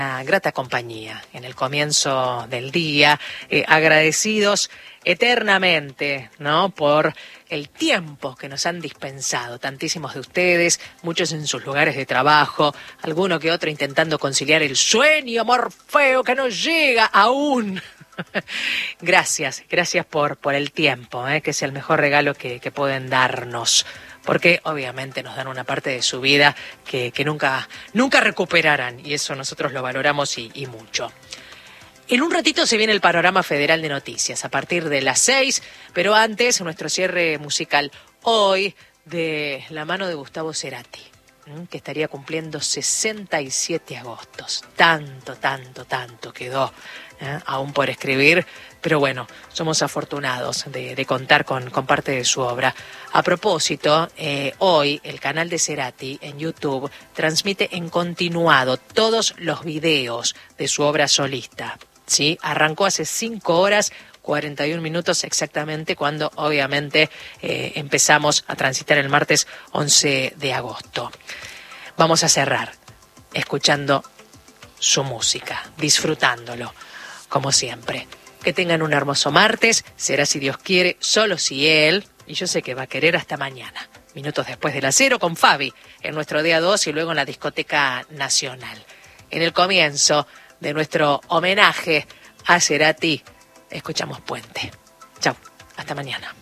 Una grata compañía en el comienzo del día, agradecidos eternamente, ¿no?, por el tiempo que nos han dispensado tantísimos de ustedes, muchos en sus lugares de trabajo, alguno que otro intentando conciliar el sueño morfeo que no llega aún. Gracias por el tiempo, que es el mejor regalo que pueden darnos. Porque obviamente nos dan una parte de su vida que nunca recuperarán, y eso nosotros lo valoramos y mucho. En un ratito se viene el panorama federal de noticias, a partir de las 6, pero antes nuestro cierre musical hoy de la mano de Gustavo Cerati, que estaría cumpliendo 67 agostos. Tanto quedó aún por escribir, pero bueno, somos afortunados de contar con parte de su obra. A propósito, hoy el canal de Cerati en YouTube transmite en continuado todos los videos de su obra solista, ¿sí? Arrancó hace 5 horas, 41 minutos exactamente, cuando obviamente empezamos a transitar el martes 11 de agosto. Vamos a cerrar escuchando su música, disfrutándolo, como siempre. Que tengan un hermoso martes, será si Dios quiere, solo si Él, y yo sé que va a querer, hasta mañana. Minutos después de las 0 con Fabi, en nuestro día 2 y luego en la Discoteca Nacional. En el comienzo de nuestro homenaje a Cerati, escuchamos Puente. Chau, hasta mañana.